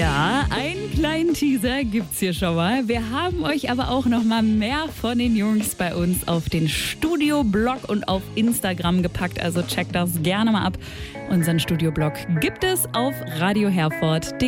Ja, einen kleinen Teaser gibt's hier schon mal. Wir haben euch aber auch noch mal mehr von den Jungs bei uns auf den Studio-Blog und auf Instagram gepackt. Also checkt das gerne mal ab. Unseren Studio-Blog gibt es auf radioherford.de.